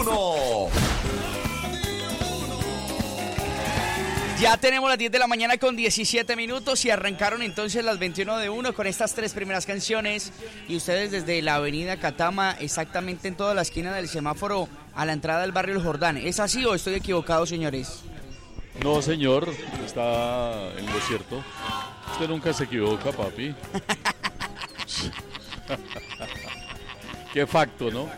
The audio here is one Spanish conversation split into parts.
1. Ya tenemos las 10 de la mañana con 17 minutos y arrancaron entonces las 21 de 1 con estas 3 primeras canciones. Y ustedes desde la avenida Catama, exactamente en toda la esquina del semáforo a la entrada del barrio El Jordán. ¿Es así o estoy equivocado, señores? No, señor, está en lo cierto. Usted nunca se equivoca, papi. Qué facto, ¿no?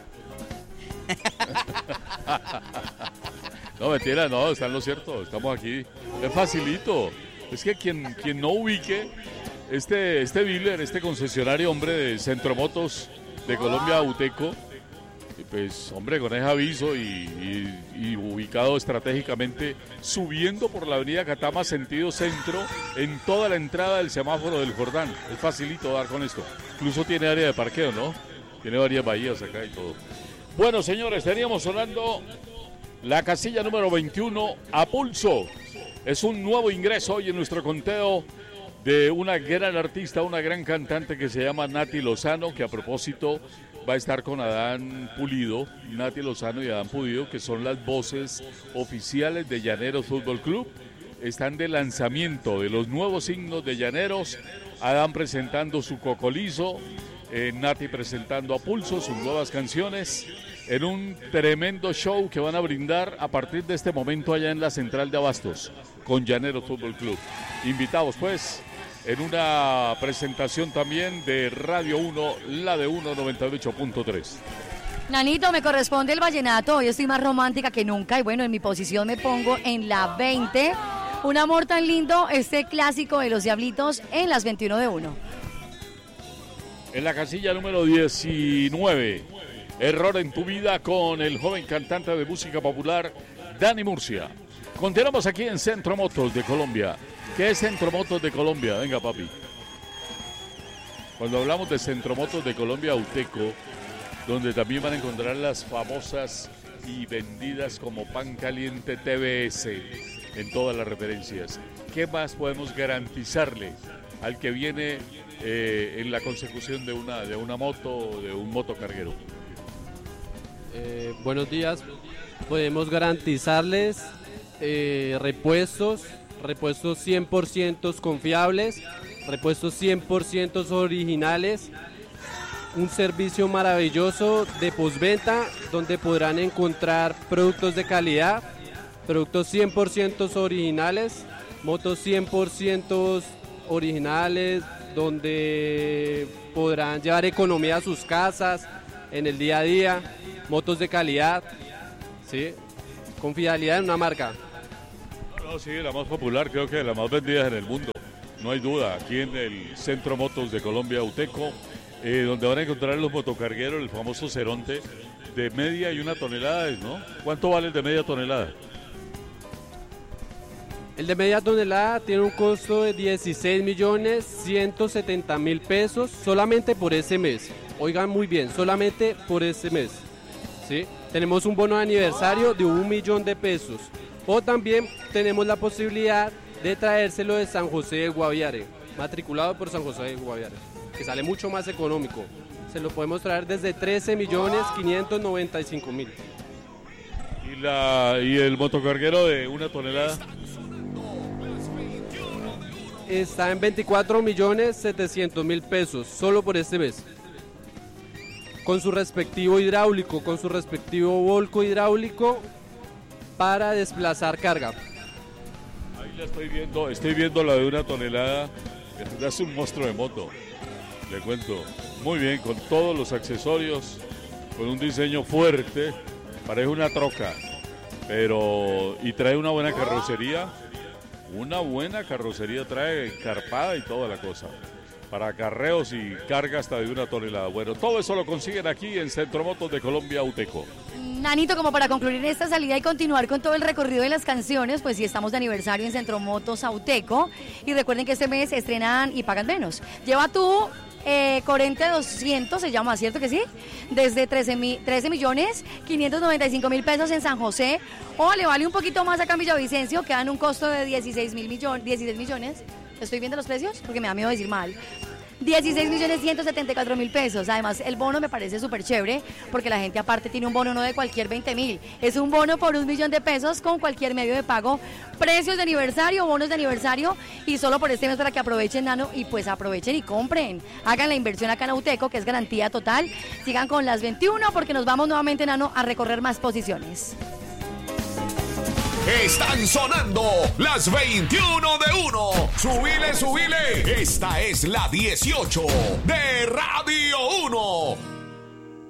No, mentira, no, está en lo cierto, estamos aquí. Es facilito. Es que quien no ubique este dealer, este concesionario, hombre, de Centromotos de Colombia, Uteco, pues, hombre, con ese aviso y ubicado estratégicamente, subiendo por la avenida Catama, sentido centro, en toda la entrada del semáforo del Jordán. Es facilito dar con esto. Incluso tiene área de parqueo, ¿no? Tiene varias bahías acá y todo. Bueno, señores, teníamos sonando la casilla número 21 a pulso. Es un nuevo ingreso hoy en nuestro conteo de una gran artista, una gran cantante que se llama Nati Lozano, que a propósito va a estar con Adán Pulido, Nati Lozano y Adán Pulido, que son las voces oficiales de Llaneros Fútbol Club. Están de lanzamiento de los nuevos signos de Llaneros, Adán presentando su Cocolizo, Nati presentando a pulso sus nuevas canciones, en un tremendo show que van a brindar a partir de este momento allá en la central de Abastos, con Llaneros Fútbol Club. Invitados pues, en una presentación también de Radio 1, la de 198.3. Nanito, me corresponde el vallenato, hoy estoy más romántica que nunca y bueno, en mi posición me pongo en la 20. Un amor tan lindo, este clásico de los Diablitos en las 21 de 1. En la casilla número 19, Error en tu vida con el joven cantante de música popular, Dani Murcia. Continuamos aquí en Centro Motos de Colombia. ¿Qué es Centro Motos de Colombia? Venga, papi. Cuando hablamos de Centro Motos de Colombia, Uteco, donde también van a encontrar las famosas y vendidas como pan caliente TBS en todas las referencias. ¿Qué más podemos garantizarle al que viene en la consecución de una moto o de un motocarguero? Buenos días. Podemos garantizarles repuestos 100% confiables, repuestos 100% originales, un servicio maravilloso de postventa donde podrán encontrar productos de calidad, productos 100% originales, motos 100% originales, donde podrán llevar economía a sus casas en el día a día, motos de calidad, ¿sí? Con fidelidad en una marca. No, sí, la más popular, creo que la más vendida en el mundo, no hay duda, aquí en el Centro Motos de Colombia, Uteco, donde van a encontrar los motocargueros, el famoso Ceronte, de media y 1 tonelada, ¿no? ¿Cuánto vale el de media tonelada? El de media tonelada tiene un costo de 16.170.000 pesos solamente por ese mes. Oigan muy bien, solamente por ese mes, ¿sí? Tenemos un bono de aniversario de 1.000.000 de pesos. O también tenemos la posibilidad de traérselo de San José de Guaviare, matriculado por San José de Guaviare, que sale mucho más económico. Se lo podemos traer desde 13.595.000. ¿Y el motocarguero de 1 tonelada? Está en 24.700.000 pesos, solo por este mes. Con su respectivo hidráulico, con su respectivo volco hidráulico para desplazar carga. Ahí la estoy viendo la de 1 tonelada, es un monstruo de moto, le cuento. Muy bien, con todos los accesorios, con un diseño fuerte, parece una troca, y trae una buena carrocería. Una buena carrocería, trae encarpada y toda la cosa. Para acarreos y carga hasta de 1 tonelada. Bueno, todo eso lo consiguen aquí en Centro Motos de Colombia, Uteco. Nanito, como para concluir esta salida y continuar con todo el recorrido de las canciones, pues sí estamos de aniversario en Centro Motos Uteco. Y recuerden que este mes estrenan y pagan menos. Lleva tú Corente 200, se llama, ¿cierto que sí? Desde 13.595.000 pesos en San José. O le vale un poquito más acá en Villavicencio, que dan un costo de 16 millones. ¿Estoy viendo los precios? Porque me da miedo decir mal. 16.174.000 pesos. Además, el bono me parece súper chévere porque la gente aparte tiene un bono no de cualquier 20.000. Es un bono por 1 millón de pesos con cualquier medio de pago. Precios de aniversario, bonos de aniversario y solo por este mes para que aprovechen, Nano, y pues aprovechen y compren. Hagan la inversión acá en Auteco, que es garantía total. Sigan con las 21 porque nos vamos nuevamente, Nano, a recorrer más posiciones. Están sonando las 21 de 1. Subile, subile. Esta es la 18 de Radio 1.